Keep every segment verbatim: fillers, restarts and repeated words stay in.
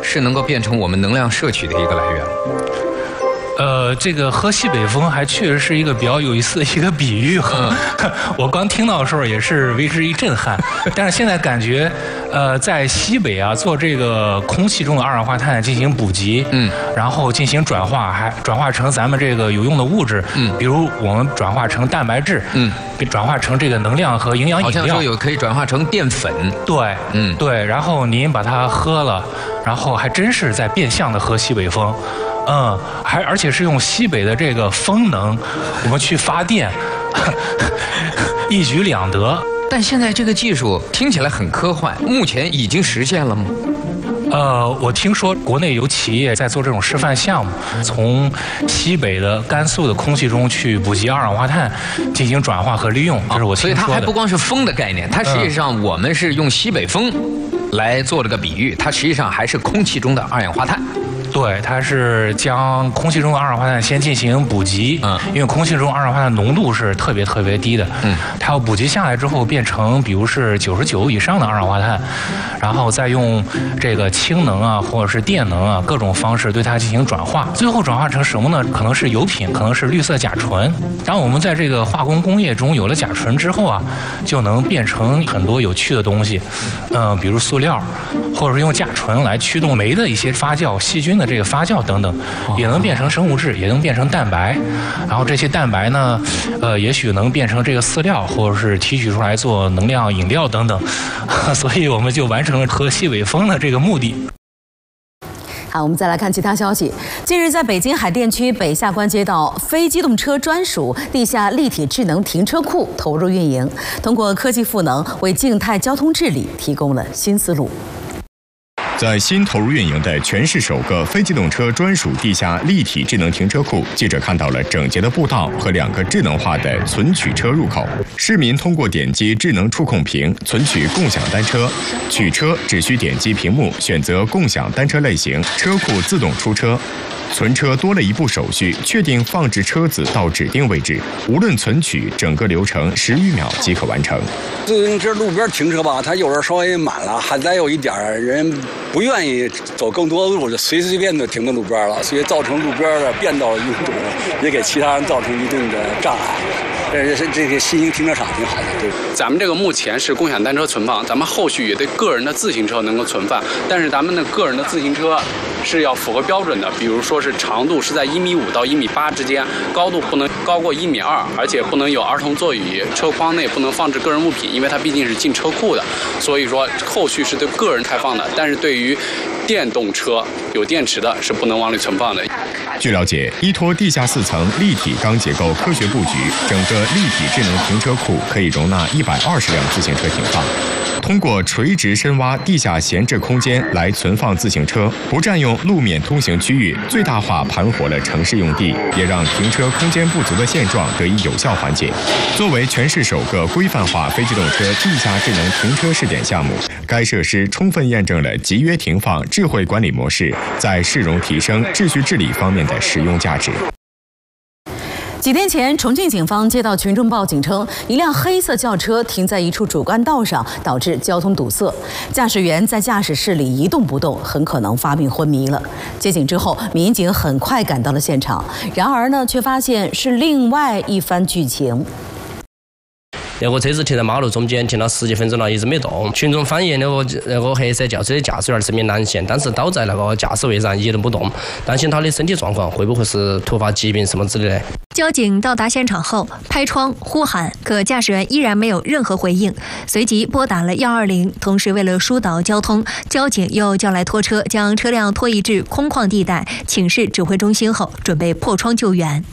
是能够变成我们能量摄取的一个来源。 呃，这个喝西北风还确实是一个比较有意思的一个比喻哈。嗯、我刚听到的时候也是为之一震撼，但是现在感觉，呃，在西北啊做这个空气中的二氧化碳进行补给，嗯，然后进行转化，还转化成咱们这个有用的物质，嗯，比如我们转化成蛋白质，嗯，转化成这个能量和营养饮料， 好像说有可以转化成淀粉， 对，嗯，对，然后您把它喝了，然后还真是在变相的喝西北风。嗯，还而且是用西北的这个风能，我们去发电，一举两得。 但现在这个技术听起来很科幻，目前已经实现了吗？ 呃，我听说国内有企业在做这种示范项目，从西北的甘肃的空气中去补给二氧化碳，进行转化和利用。这是我听说的。 所以它还不光是风的概念，它实际上我们是用西北风来做这个比喻，它实际上还是空气中的二氧化碳。 对，它是将空气中的二氧化碳先进行补给，嗯，因为空气中二氧化碳浓度是特别特别低的，嗯，它要补给下来之后变成，比如是九十九以上的二氧化碳，然后再用这个氢能啊，或者是电能啊，各种方式对它进行转化，最后转化成什么呢？可能是油品，可能是绿色甲醇。当我们在这个化工工业中有了甲醇之后啊，就能变成很多有趣的东西，嗯、呃，比如塑料，或者是用甲醇来驱动酶的一些发酵、细菌的这个发酵等等，也能变成生物质，也能变成蛋白。然后这些蛋白呢，呃，也许能变成这个饲料，或者是提取出来做能量饮料等等。所以我们就完成了喝西北风的这个目的。 好，我们再来看其他消息。近日，在北京海淀区北下关街道，非机动车专属地下立体智能停车库投入运营，通过科技赋能，为静态交通治理提供了新思路。 在新投入运营的全市首个非机动车专属地下立体智能停车库，记者看到了整洁的步道和两个智能化的存取车入口。市民通过点击智能触控屏存取共享单车，取车只需点击屏幕选择共享单车类型，车库自动出车。存车多了一步手续，确定放置车子到指定位置，无论存取，整个流程十余秒即可完成。 自行车路边停车吧，它有时候稍微满了，还再有一点人不愿意走更多的路，就随随便就停在路边了，所以造成路边的变道拥堵，也给其他人造成一定的障碍。这是这个新型停车场挺好的，对。 咱们这个目前是共享单车存放，咱们后续也对个人的自行车能够存放，但是咱们的个人的自行车是要符合标准的，比如说是长度是在一米五到一米八之间，高度不能高过一米二，而且不能有儿童座椅，车筐内不能放置个人物品，因为它毕竟是进车库的，所以说后续是对个人开放的，但是对于电动车有电池的是不能往里存放的。 据了解，依托地下四层立体钢结构科学布局，整个立体智能停车库可以容纳一百二十辆自行车停放。通过垂直深挖地下闲置空间来存放自行车，不占用路面通行区域，最大化盘活了城市用地，也让停车空间不足的现状得以有效缓解。作为全市首个规范化非机动车地下智能停车试点项目，该设施充分验证了集约停放智慧管理模式在市容提升、秩序治理方面的实用价值。 几天前，重庆警方接到群众报警称，一辆黑色轿车停在一处主干道上，导致交通堵塞。驾驶员在驾驶室里一动不动，很可能发病昏迷了。接警之后，民警很快赶到了现场，然而呢，却发现是另外一番剧情。 那个车子停在马路中间，停了十几分钟了，一直没动。群众反映那个那个黑色轿车的驾驶员是名男性，当时倒在那个驾驶位上一动不动，担心他的身体状况会不会是突发疾病什么之类的。 交警到达现场后，拍窗呼喊，可驾驶员依然没有任何回应，随即拨打了一二零。同时，为了疏导交通，交警又叫来拖车，将车辆拖移至空旷地带，请示指挥中心后，准备破窗救援。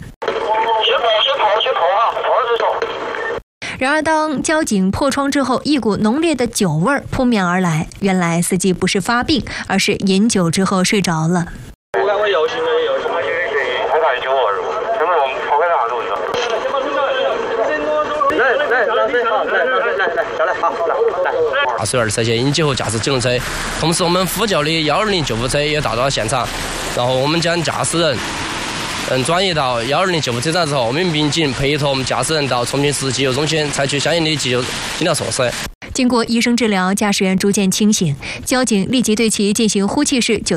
然而，当交警破窗之后，一股浓烈的酒味儿扑面而来。原来司机不是发病，而是饮酒之后睡着了。 我看我摇醒了，摇醒了，我看酒味儿，那么我们抛开哪路子？来来来来好，来来来来，下来好，来来。 驾驶员涉嫌饮酒后驾驶机动车，同时我们呼叫的一二零救护车也到达了现场，然后我们将驾驶人。嗯，转移到一二零救护车站之后，我们民警配合我们驾驶人到重庆市急救中心采取相应的急救医疗措施。 经过医生治疗，驾驶员逐渐清醒，交警立即对其进行呼气式酒